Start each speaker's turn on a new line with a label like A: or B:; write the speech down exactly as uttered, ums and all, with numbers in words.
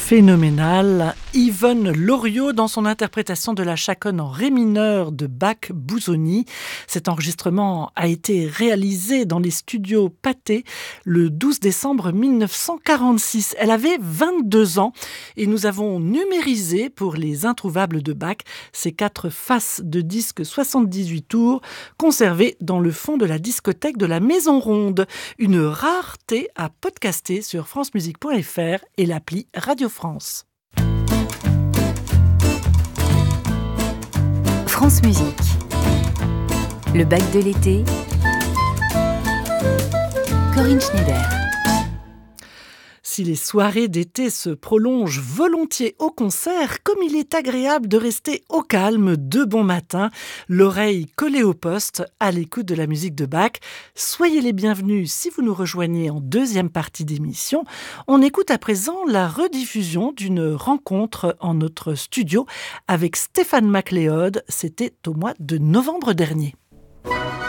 A: Phénoménal, Yvonne Loriot dans son interprétation de la chaconne en ré mineur de Bach-Busoni. Cet enregistrement a été réalisé dans les studios Pathé le douze décembre mille neuf cent quarante-six. Elle avait vingt-deux ans et nous avons numérisé pour les introuvables de Bach ces quatre faces de disques soixante-dix-huit tours conservées dans le fond de la discothèque de la Maison Ronde. Une rareté à podcaster sur francemusique point f r et l'appli Radio France.
B: France Musique. Le bac de l'été. Corinne Schneider.
A: Si les soirées d'été se prolongent volontiers au concert, comme il est agréable de rester au calme de bon matin, l'oreille collée au poste, à l'écoute de la musique de Bach. Soyez les bienvenus si vous nous rejoignez en deuxième partie d'émission. On écoute à présent la rediffusion d'une rencontre en notre studio avec Stéphane MacLeod. C'était au mois de novembre dernier.